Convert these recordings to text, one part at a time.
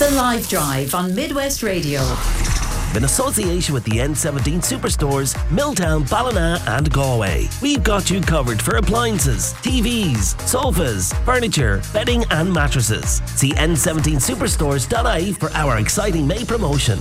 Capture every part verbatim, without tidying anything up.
The Live Drive on Midwest Radio. In association with the N seventeen Superstores, Milltown, Ballina and Galway. We've got you covered for appliances, T Vs, sofas, furniture, bedding and mattresses. See N seventeen superstores dot I E for our exciting May promotion.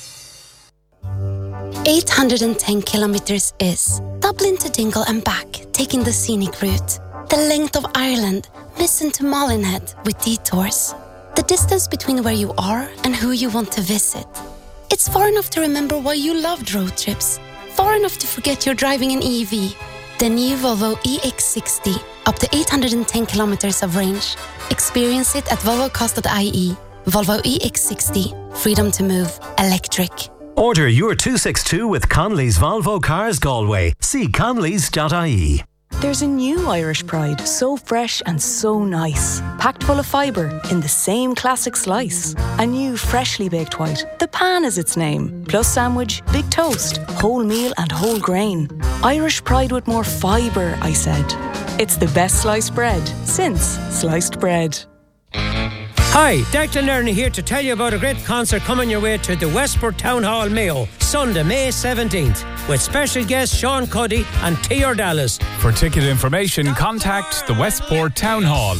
eight hundred ten kilometres is Dublin to Dingle and back, taking the scenic route. The length of Ireland, missing to Molinhead with detours. The distance between where you are and who you want to visit. It's far enough to remember why you loved road trips. Far enough to forget you're driving an E V. The new Volvo E X sixty, up to eight hundred ten kilometres of range. Experience it at volvo cars dot I E. Volvo E X sixty, freedom to move, electric. Order your two sixty-two with Conley's Volvo Cars Galway. See conleys dot I E. There's a new Irish Pride, so fresh and so nice. Packed full of fibre in the same classic slice. A new freshly baked white, the pan is its name. Plus sandwich, big toast, whole meal and whole grain. Irish Pride with more fibre, I said. It's the best sliced bread since sliced bread. Hi, Declan Lerner here to tell you about a great concert coming your way to the Westport Town Hall, Mayo, Sunday, May seventeenth, with special guests Sean Cuddy and Theo Dallas. For ticket information, contact the Westport Town Hall.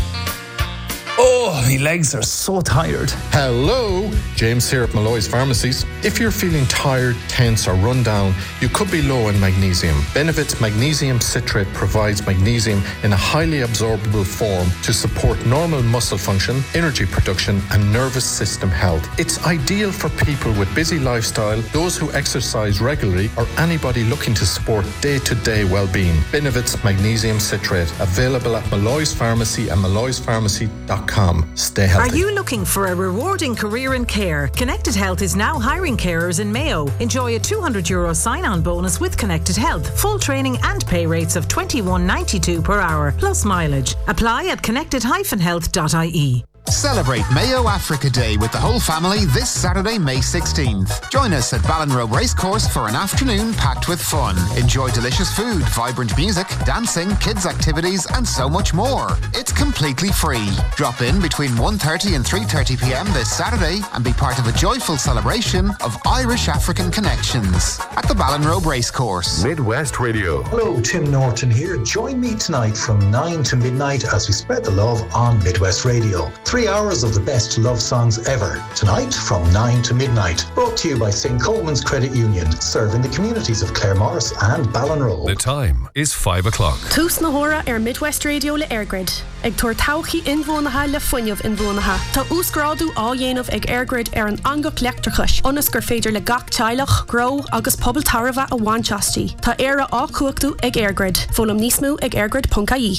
Oh, my legs are so tired. Hello, James here at Malloy's Pharmacies. If you're feeling tired, tense or run down, you could be low in magnesium. Benevit's magnesium citrate provides magnesium in a highly absorbable form to support normal muscle function, energy production and nervous system health. It's ideal for people with busy lifestyle, those who exercise regularly or anybody looking to support day-to-day well-being. Benevit's magnesium citrate, available at Malloy's Pharmacy and malloys pharmacy dot com. Stay healthy. Are you looking for a rewarding career in care? Connected Health is now hiring carers in Mayo. Enjoy a two hundred euro sign-on bonus with Connected Health. Full training and pay rates of twenty-one ninety-two per hour, plus mileage. Apply at connected dash health dot I E. Celebrate Mayo Africa Day with the whole family this Saturday, May sixteenth. Join us at Ballinrobe Racecourse for an afternoon packed with fun. Enjoy delicious food, vibrant music, dancing, kids' activities and so much more. It's completely free. Drop in between one thirty and three thirty p m this Saturday and be part of a joyful celebration of Irish-African connections at the Ballinrobe Racecourse. Midwest Radio. Hello, Tim Norton here. Join me tonight from nine to midnight as we spread the love on Midwest Radio. Three hours of the best love songs ever. Tonight from nine to midnight. Brought to you by Saint Coleman's Credit Union, serving the communities of Claremorris and Ballinrobe. The time is five o'clock. Tús na hora ar Midwest Radio le Airgrid. Ag tuair tauchi inbhuanacha le fuinneamh inbhuanacha. Tá úsgrádu á dhéanamh ag Airgrid ar an angach leachtrachais. Onas gur féidir le gach teilech, grow agus pobl tarva a bhainteastí. Tá éire á cuachtu ag Airgrid. Fólam nísmú ag airgrid dot I E.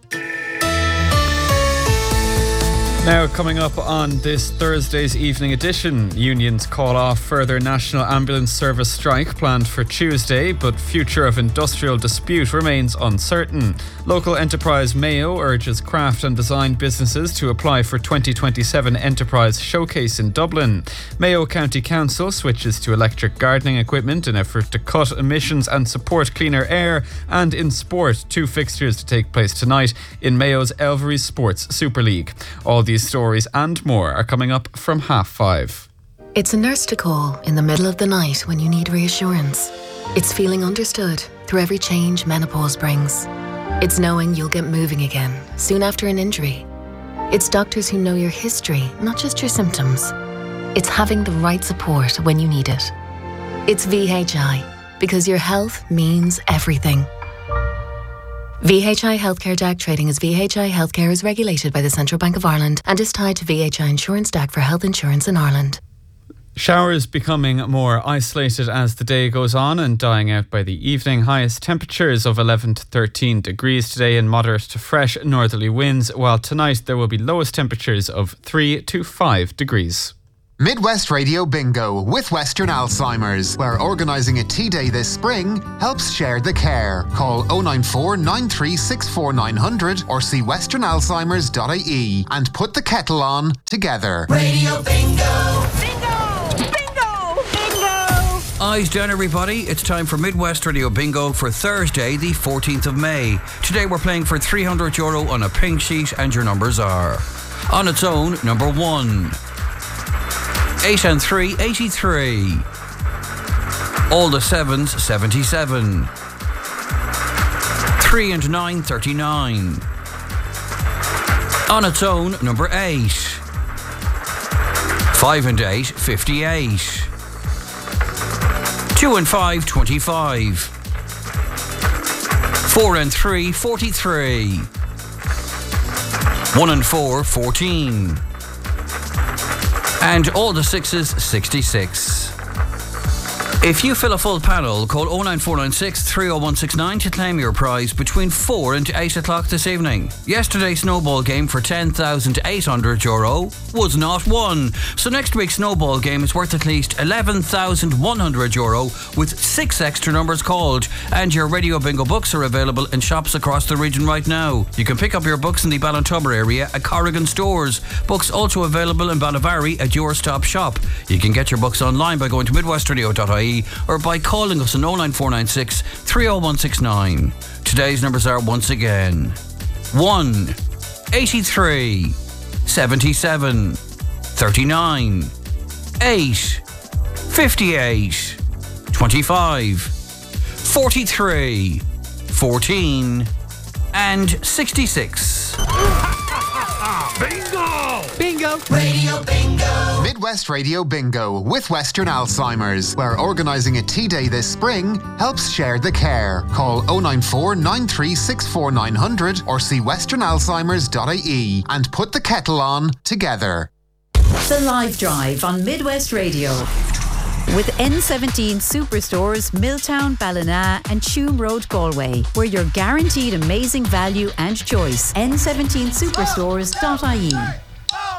Now, coming up on this Thursday's evening edition, unions call off further National Ambulance Service strike planned for Tuesday, but future of industrial dispute remains uncertain. Local enterprise Mayo urges craft and design businesses to apply for twenty twenty-seven Enterprise Showcase in Dublin. Mayo County Council switches to electric gardening equipment in effort to cut emissions and support cleaner air. And in sport, two fixtures to take place tonight in Mayo's Elvery Sports Super League. All these stories and more are coming up from half five. It's a nurse to call in the middle of the night when you need reassurance. It's feeling understood through every change menopause brings. It's knowing you'll get moving again soon after an injury. It's doctors who know your history, not just your symptoms. It's having the right support when you need it. It's V H I, because your health means everything. V H I Healthcare D A C trading as V H I Healthcare is regulated by the Central Bank of Ireland and is tied to V H I Insurance D A C for health insurance in Ireland. Showers becoming more isolated as the day goes on and dying out by the evening. Highest temperatures of eleven to thirteen degrees today and moderate to fresh northerly winds, while tonight there will be lowest temperatures of three to five degrees. Midwest Radio Bingo with Western Alzheimer's, where organising a tea day this spring helps share the care. Call oh nine four, nine three six four, nine hundred or see western alzheimers dot I E and put the kettle on together. Radio Bingo! Bingo! Bingo! Bingo! Eyes down, everybody. It's time for Midwest Radio Bingo for Thursday, the fourteenth of May. Today we're playing for three hundred euro on a pink sheet and your numbers are: on its own, number one. eight and three, eighty-three. All the sevens, seventy-seven. three and nine, thirty-nine. On its own, number eight. five and eight, fifty-eight. two and five, twenty-five. four and three, forty-three. one and four, fourteen. And all the sixes, sixty-six. If you fill a full panel, call oh nine four nine six, three oh one six nine to claim your prize between four and eight o'clock this evening. Yesterday's snowball game for ten thousand eight hundred euro was not won. So next week's snowball game is worth at least eleven thousand one hundred euro with six extra numbers called. And your Radio Bingo books are available in shops across the region right now. You can pick up your books in the Ballintubber area at Corrigan stores. Books also available in Ballavary at your stop shop. You can get your books online by going to midwestradio dot I E or by calling us on oh nine four nine six, three oh one six nine. Today's numbers are once again one, eighty-three, seventy-seven, thirty-nine, eight, fifty-eight, twenty-five, forty-three, fourteen, and sixty-six. Bingo! Bingo! Radio Bingo! Midwest Radio Bingo with Western Alzheimer's, where organising a tea day this spring helps share the care. Call oh nine four, nine three six four, nine hundred or see western alzheimers dot I E and put the kettle on together. The Live Drive on Midwest Radio. With N seventeen Superstores, Milltown, Ballina and Tuam Road, Galway, where you're guaranteed amazing value and choice. N seventeen superstores dot I E.